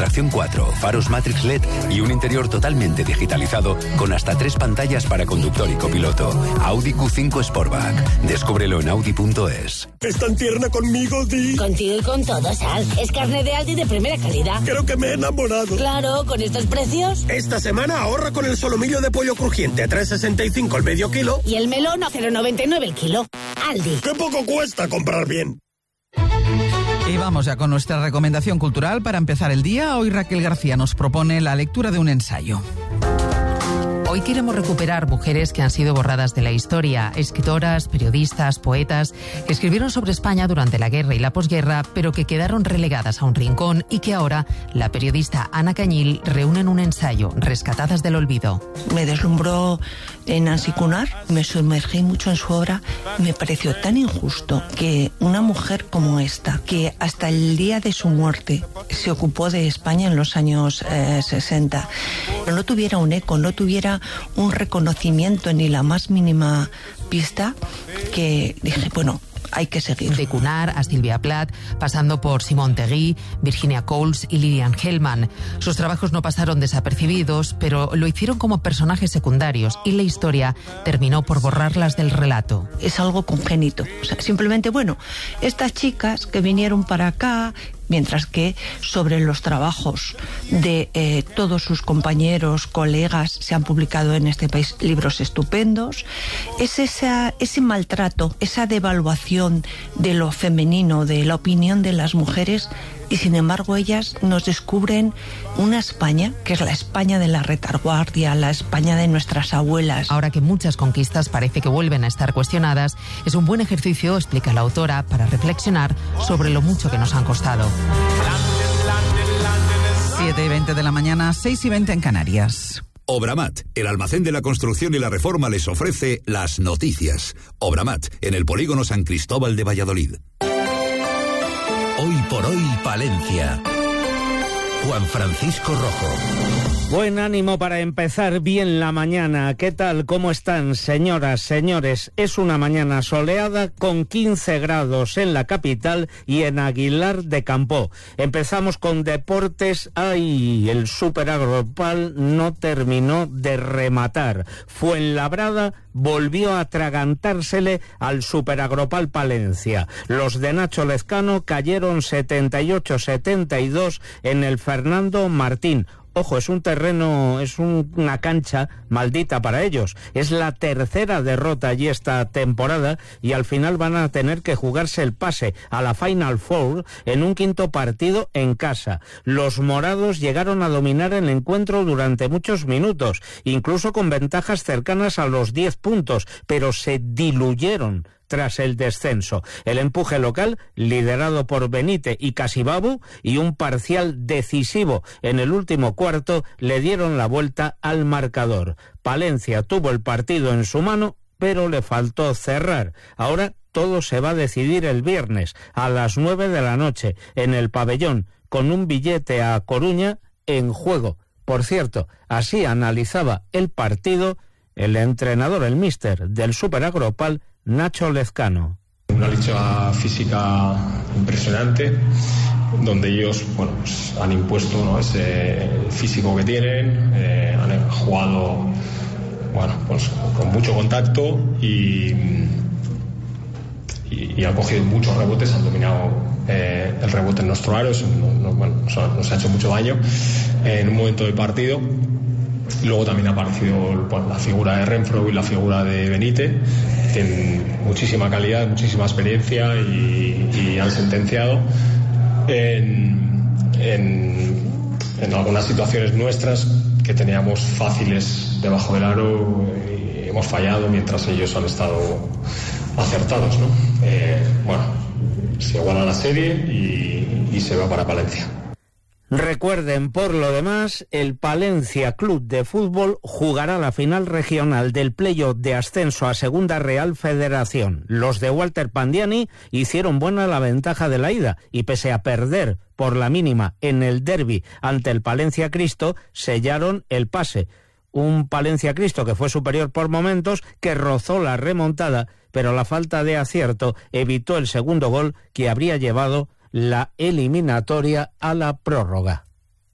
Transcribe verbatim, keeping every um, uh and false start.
tracción cuatro, faros Matrix L E D y un interior totalmente digitalizado con hasta tres pantallas para conductor y copiloto. Audi Q cinco Sportback. Descúbrelo en audi punto es. ¿Es tan tierna conmigo, Di? Contigo y con todo, Sal. Es carne de Aldi de primera calidad. Creo que me he enamorado. Claro, con estos precios. Esta semana ahorra con el solomillo de pollo crujiente a tres sesenta y cinco el medio kilo. Y el melón a cero noventa y nueve el kilo. Aldi. ¡Qué poco cuesta comprar bien! Y vamos ya con nuestra recomendación cultural para empezar el día. Hoy Raquel García nos propone la lectura de un ensayo. Hoy queremos recuperar mujeres que han sido borradas de la historia, escritoras, periodistas, poetas, que escribieron sobre España durante la guerra y la posguerra, pero que quedaron relegadas a un rincón y que ahora la periodista Ana Cañil reúne en un ensayo, Rescatadas del olvido. Me deslumbró Nancy Cunard, me sumergí mucho en su obra y me pareció tan injusto que una mujer como esta, que hasta el día de su muerte se ocupó de España en los años eh, sesenta, no tuviera un eco, no tuviera un reconocimiento ni la más mínima pista, que dije, bueno, hay que seguir. De Cunard a Silvia Plath, pasando por Simone Tegui, Virginia Coles y Lillian Hellman. Sus trabajos no pasaron desapercibidos, pero lo hicieron como personajes secundarios y la historia terminó por borrarlas del relato. Es algo congénito. O sea, simplemente, bueno, estas chicas que vinieron para acá, mientras que sobre los trabajos de eh, todos sus compañeros, colegas, se han publicado en este país libros estupendos. Es esa, ese maltrato, esa devaluación de lo femenino, de la opinión de las mujeres, y sin embargo ellas nos descubren una España, que es la España de la retaguardia, la España de nuestras abuelas. Ahora que muchas conquistas parece que vuelven a estar cuestionadas, es un buen ejercicio, explica la autora, para reflexionar sobre lo mucho que nos han costado. siete y veinte de la mañana, seis y veinte en Canarias. Obramat, el almacén de la construcción y la reforma, les ofrece las noticias. Obramat, en el polígono San Cristóbal de Valladolid. Hoy por hoy, Palencia. Juan Francisco Rojo. Buen ánimo para empezar bien la mañana. ¿Qué tal? ¿Cómo están, señoras, señores? Es una mañana soleada con quince grados en la capital y en Aguilar de Campoo. Empezamos con deportes. ¡Ay! El Superagroupal no terminó de rematar. Fuenlabrada volvió a atragantársele al Superagroupal Palencia. Los de Nacho Lezcano cayeron setenta y ocho a setenta y dos en el Fernando Martín. Ojo, es un terreno, es un, una cancha maldita para ellos. Es la tercera derrota allí esta temporada y al final van a tener que jugarse el pase a la Final Four en un quinto partido en casa. Los morados llegaron a dominar el encuentro durante muchos minutos, incluso con ventajas cercanas a los diez puntos, pero se diluyeron tras el descenso. El empuje local, liderado por Benite y Casibabu, y un parcial decisivo en el último cuarto, le dieron la vuelta al marcador. Palencia tuvo el partido en su mano, pero le faltó cerrar. Ahora todo se va a decidir el viernes, a las nueve de la noche, en el pabellón, con un billete a Coruña en juego. Por cierto, así analizaba el partido el entrenador, el míster del Superagroupal, Nacho Lezcano. Una lucha física impresionante, donde ellos, bueno, pues han impuesto, ¿no?, ese físico que tienen, eh, han jugado, bueno, pues con mucho contacto y, y, y han cogido muchos rebotes, han dominado eh, el rebote en nuestro aro, eso no, no, bueno, nos ha, nos ha hecho mucho daño en un momento del partido. Luego también ha aparecido, bueno, la figura de Renfro y la figura de Benite. Tienen muchísima calidad, muchísima experiencia y, y han sentenciado en, en, en algunas situaciones nuestras que teníamos fáciles debajo del aro y hemos fallado mientras ellos han estado acertados, ¿no? Eh, bueno, se iguala la serie y, y se va para Palencia. Recuerden, por lo demás, el Palencia Club de Fútbol jugará la final regional del playoff de ascenso a Segunda Real Federación. Los de Walter Pandiani hicieron buena la ventaja de la ida y, pese a perder por la mínima en el derbi ante el Palencia Cristo, sellaron el pase. Un Palencia Cristo que fue superior por momentos, que rozó la remontada, pero la falta de acierto evitó el segundo gol que habría llevado la eliminatoria a la prórroga.